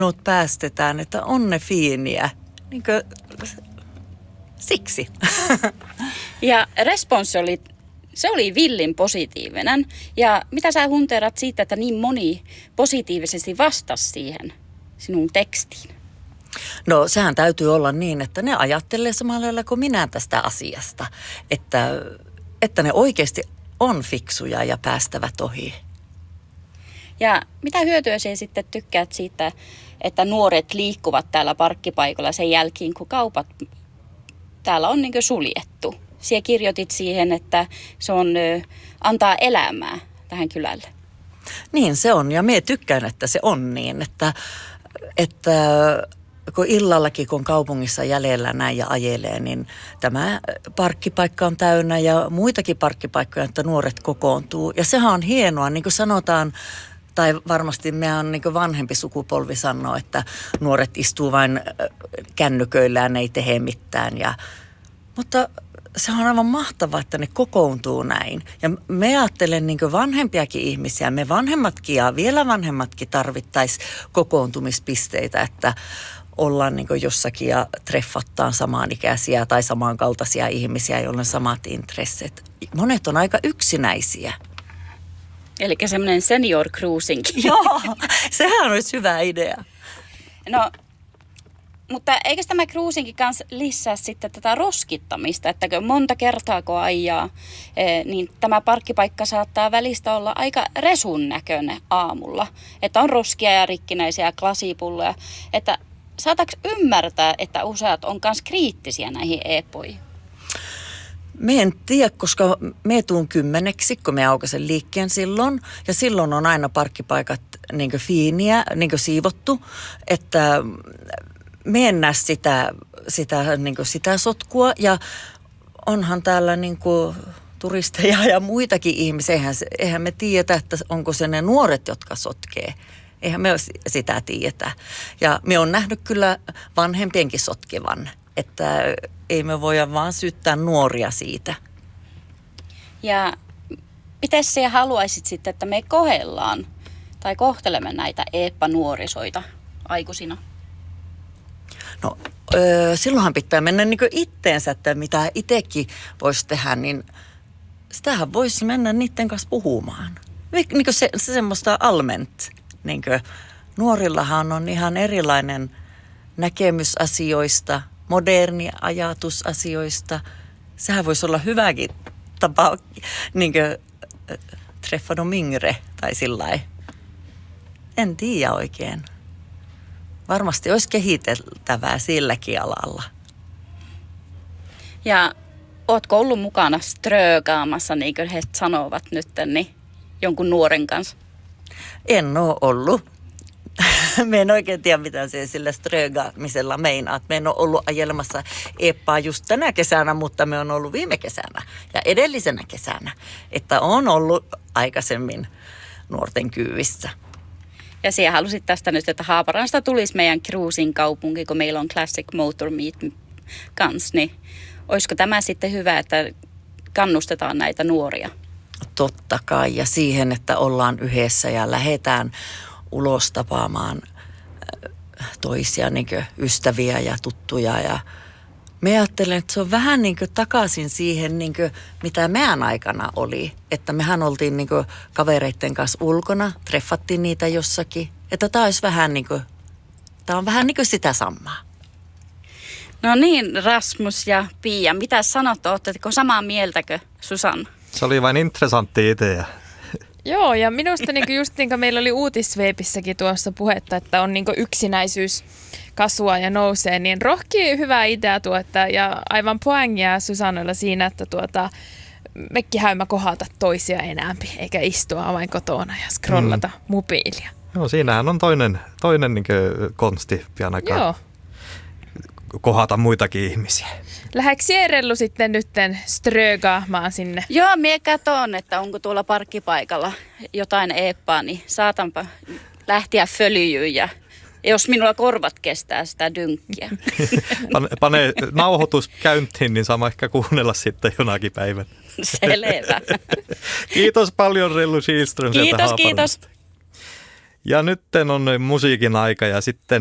Nuut päästetään, että on ne fiiniä. Niinkö siksi. Ja responssi oli villin positiivinen. Ja mitä sä hunteerat siitä, että niin moni positiivisesti vastasi siihen sinun tekstiin? No sehän täytyy olla niin, että ne ajattelee samalla lailla kuin minä tästä asiasta. Että ne oikeasti on fiksuja ja päästävät ohi. Ja mitä hyötyä sinä sitten tykkäät siitä, että nuoret liikkuvat täällä parkkipaikalla sen jälkeen, kun kaupat täällä on niin kuin suljettu? Sinä kirjoitit siihen, että se on antaa elämää tähän kylälle. Niin se on, ja minä tykkään, että se on niin, että kun illallakin, kun kaupungissa jäljellä näin ja ajelee, niin tämä parkkipaikka on täynnä ja muitakin parkkipaikkoja, että nuoret kokoontuu. Ja sehän on hienoa, niin kuin sanotaan, tai varmasti meidän niin kuin vanhempi sukupolvi sanoo, että nuoret istuu vain kännyköillään, ei tee mitään. Mutta se on aivan mahtavaa, että ne kokoontuu näin. Ja me ajattelen niin kuin vanhempiakin ihmisiä, me vanhemmatkin ja vielä vanhemmatkin tarvittaisiin kokoontumispisteitä, että ollaan niin kuin jossakin ja treffattaan samanikäisiä tai samankaltaisia ihmisiä, joilla on samat intressit. Monet on aika yksinäisiä. Eli semmoinen senior cruising. Joo, sehän olisi hyvä idea. No, mutta eikö tämä cruisingin kanssa lisää sitten tätä roskittamista, että kun monta kertaa kun ajaa, niin tämä parkkipaikka saattaa välistä olla aika resun näköinen aamulla. Että on roskia ja rikkinäisiä klasipulloja, että saataanko ymmärtää, että useat on myös kriittisiä näihin epoihin? Me en tiedä, koska me tuun 10, kun me aukaisen liikkeen silloin. Ja silloin on aina parkkipaikat niin kuin fiiniä, niin kuin siivottu. Että me en näe sitä sotkua. Ja onhan täällä niin kuin turisteja ja muitakin ihmisiä. Eihän me tiedä, että onko se ne nuoret, jotka sotkee. Eihän me sitä tiedetä. Ja me on nähnyt kyllä vanhempienkin sotkevan. Että ei me voida vaan syyttää nuoria siitä. Ja miten sinä haluaisit sitten, että me kohdellaan tai kohtelemme näitä eeppa-nuorisoita aikuisina? No silloinhan pitää mennä niin kuin itteensä, että mitä itsekin voisi tehdä, niin sitähän voisi mennä niiden kanssa puhumaan. Niin kuin se semmoista alment. Niin kuin nuorillahan on ihan erilainen näkemys asioista, moderni ajatus asioista. Sehän voisi olla hyväkin tapa, niin kuin träffa de yngre tai sillai. En tiedä oikein. Varmasti olisi kehiteltävää silläkin alalla. Ja ootko ollut mukana strögaamassa, niin kuin he sanovat nyt, niin jonkun nuoren kanssa? En ole ollut. Me en oikein tiedä, mitä se sillä strögaamisella meinaa. Me en ole ollut ajelemassa eppaa just tänä kesänä, mutta me on ollut viime kesänä ja edellisenä kesänä. Että on ollut aikaisemmin nuorten kyyvissä. Ja siellä halusit tästä nyt, että Haaparannasta tulisi meidän cruising kaupunki, kun meillä on Classic Motor Meet kanssa. Niin olisiko tämä sitten hyvä, että kannustetaan näitä nuoria? Totta kai, ja siihen, että ollaan yhdessä ja lähdetään ulos tapaamaan toisia niin kuin ystäviä ja tuttuja. Ja me ajattelen, että se on vähän niin kuin takaisin siihen, niin kuin mitä meidän aikana oli. Että mehän oltiin niin kuin kavereiden kanssa ulkona, treffattiin niitä jossakin. Että tämä on vähän niin kuin sitä samaa. No niin, Rasmus ja Pia, mitä sanot? Oletteko samaa mieltäkö, Susanna? Se oli vain interessantti idea. Joo, ja minusta just niin kuin meillä oli uutisveepissäkin tuossa puhetta, että on niin kuin yksinäisyys kasvaa ja nousee, niin rohki hyvä idea ja aivan poängia Susannoilla siinä, että mekin häymä kohdata toisia enäämpi, eikä istua vain kotona ja scrollata mobiilia. Joo, siinähän on toinen niin kuin konsti pian aikaa. Joo. Kohdata muitakin ihmisiä. Lähdekö Sierrellu sitten nytten strögaamaan sinne? Joo, mie katon, että onko tuolla parkkipaikalla jotain eeppaa, niin saatanpa lähteä följyyn ja jos minulla korvat kestää sitä dynkkiä. Pane nauhoitus käyntiin, niin saa ehkä kuunnella sitten jonakin päivän. Selvä. Kiitos paljon Rellu Kihlström sieltä Haaparannasta. Kiitos. Ja nyt on musiikin aika ja sitten